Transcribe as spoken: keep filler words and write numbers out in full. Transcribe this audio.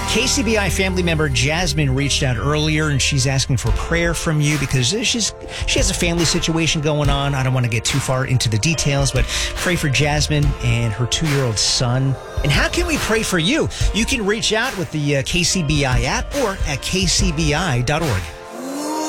K C B I family member Jasmine reached out earlier, and she's asking for prayer from you because she's she has a family situation going on. I don't want to get too far into the details, but pray for Jasmine and her two-year-old son. And how can we pray for you? You can reach out with the uh, K C B I app or at k c b i dot org.